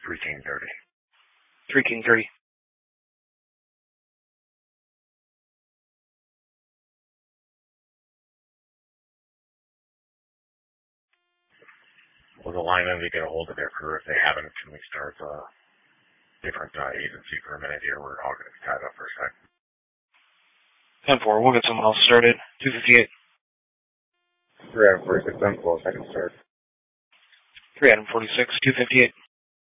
3 King 30. 3 King 30. Will the lineman to get a hold of their crew? If they haven't, can we start a different agency for a minute here? We're all going to be tied up for a second. 10-4, we'll get someone else started. 258. 3 Adam 46, 10-4, second start. 3 Adam 46, 258.